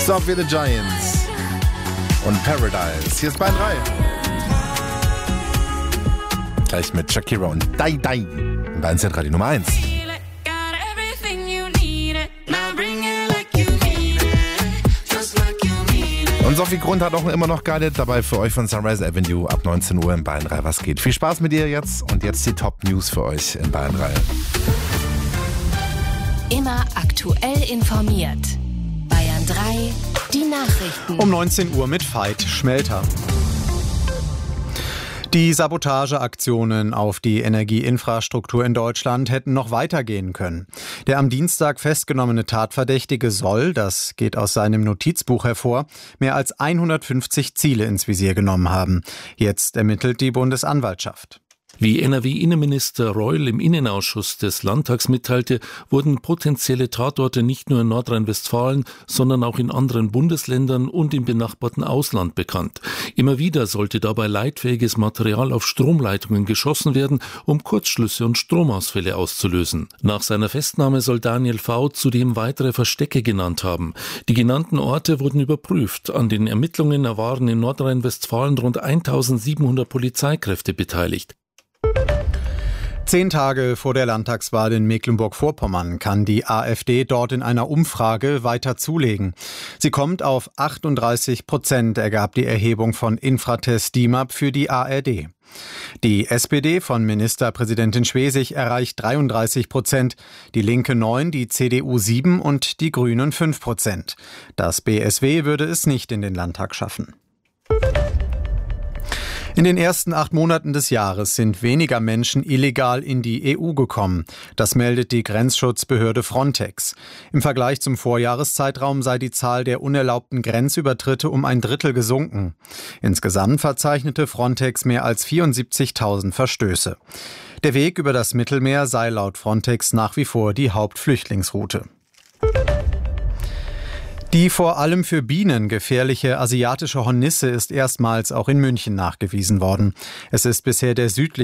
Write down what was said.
Sophie the Giants und Paradise. Hier ist Bayern 3. Gleich mit Shakira und Dai Dai. In Bayern Radio Nummer 1. Und Sophie Grund hat auch immer noch geile dabei für euch von Sunrise Avenue ab 19 Uhr in Bayern 3. Was geht? Viel Spaß mit ihr jetzt und jetzt die Top-News für euch in Bayern 3. Immer aktuell informiert. Bayern 3, die Nachrichten. Um 19 Uhr mit Veit Schmelter. Die Sabotageaktionen auf die Energieinfrastruktur in Deutschland hätten noch weitergehen können. Der am Dienstag festgenommene Tatverdächtige soll, das geht aus seinem Notizbuch hervor, mehr als 150 Ziele ins Visier genommen haben. Jetzt ermittelt die Bundesanwaltschaft. Wie NRW-Innenminister Reul im Innenausschuss des Landtags mitteilte, wurden potenzielle Tatorte nicht nur in Nordrhein-Westfalen, sondern auch in anderen Bundesländern und im benachbarten Ausland bekannt. Immer wieder sollte dabei leitfähiges Material auf Stromleitungen geschossen werden, um Kurzschlüsse und Stromausfälle auszulösen. Nach seiner Festnahme soll Daniel V. zudem weitere Verstecke genannt haben. Die genannten Orte wurden überprüft. An den Ermittlungen waren in Nordrhein-Westfalen rund 1700 Polizeikräfte beteiligt. 10 Tage vor der Landtagswahl in Mecklenburg-Vorpommern kann die AfD dort in einer Umfrage weiter zulegen. Sie kommt auf 38%, ergab die Erhebung von Infratest DIMAP für die ARD. Die SPD von Ministerpräsidentin Schwesig erreicht 33%, die Linke 9%, die CDU 7% und die Grünen 5%. Das BSW würde es nicht in den Landtag schaffen. In den ersten 8 Monaten des Jahres sind weniger Menschen illegal in die EU gekommen. Das meldet die Grenzschutzbehörde Frontex. Im Vergleich zum Vorjahreszeitraum sei die Zahl der unerlaubten Grenzübertritte um 1/3 gesunken. Insgesamt verzeichnete Frontex mehr als 74.000 Verstöße. Der Weg über das Mittelmeer sei laut Frontex nach wie vor die Hauptflüchtlingsroute. Die vor allem für Bienen gefährliche asiatische Hornisse ist erstmals auch in München nachgewiesen worden. Es ist bisher der südliche